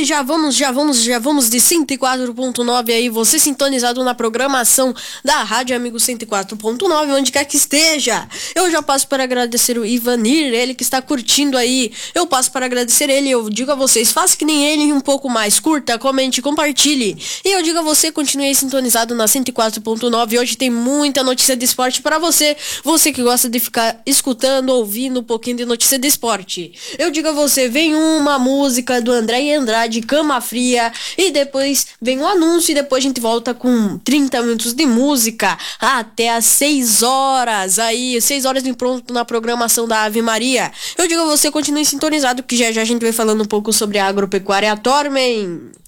E já vamos de 104.9 aí, você sintonizado na programação da Rádio Amigo 104.9, onde quer que esteja. Eu já passo para agradecer o Ivanir, ele que está curtindo aí. Eu passo para agradecer ele, eu digo a vocês, faça que nem ele um pouco mais, curta, comente, compartilhe. E eu digo a você, continue aí sintonizado na 104.9, hoje tem muita notícia de esporte para você, você que gosta de ficar escutando, ouvindo um pouquinho de notícia de esporte. Eu digo a você, vem uma música do André e Andrade, Cama Fria, e depois vem o anúncio e depois a gente volta com 30 minutos de música até às 6 horas, aí 6 horas em pronto na programação da Ave Maria. Eu digo a você, continue sintonizado que já a gente vai falando um pouco sobre a agropecuária Tormen.